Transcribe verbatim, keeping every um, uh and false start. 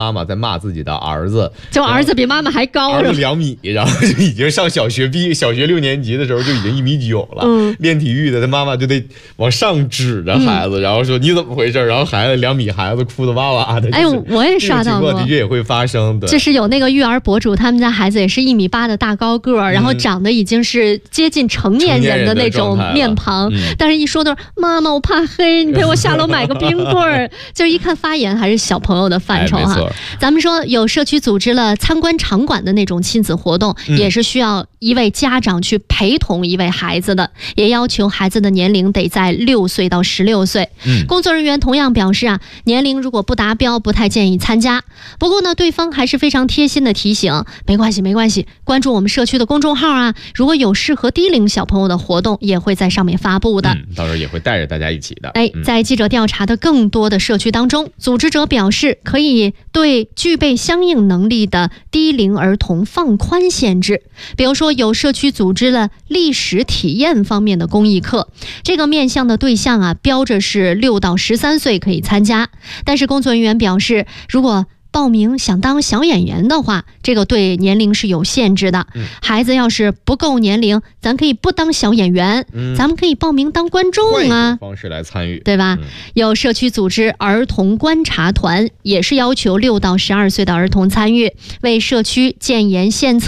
妈妈在骂自己的儿子， 就儿子比妈妈还高， 儿子两米，然后就已经上小学毕小学六年级的时候就已经一米九了。 嗯， 练体育的，他妈妈就得往上指着孩子，嗯、然后说你怎么回事？然后孩子两米，孩子哭得哇哇的。 哎，我也刷到过， 的确也会发生的。 就是有那个育儿博主，他们家孩子也是一米八的大高个儿、嗯，然后长得已经是接近成年人的那种面庞，嗯、但是一说都是妈妈，我怕黑，你陪我下楼买个冰棍儿。就是一看发言还是小朋友的范畴哈、啊。咱们说有社区组织了参观场馆的那种亲子活动，嗯、也是需要一位家长去陪同一位孩子的，也要求孩子的年龄得在六岁到十六岁。嗯，工作人员同样表示啊，年龄如果不达标，不太建议参加。不过呢，对方还是非常贴心的提醒，没关系没关系，关注我们社区的公众号啊，如果有适合低龄小朋友的活动，也会在上面发布的。 嗯，到时候也会带着大家一起的。 哎，在记者调查的更多的社区当中，组织者表示可以对具备相应能力的低龄儿童放宽限制，比如说有社区组织了历史体验方面的公益课，这个面向的对象啊，标着是六到十三岁可以参加，但是工作人员表示，如果报名想当小演员的话，这个对年龄是有限制的、嗯、孩子要是不够年龄，咱可以不当小演员、嗯、咱们可以报名当观众啊， 方式来参与， 对吧、嗯、有社区组织儿童观察团，也是要求六到十二岁的儿童参与，为社区建言献策。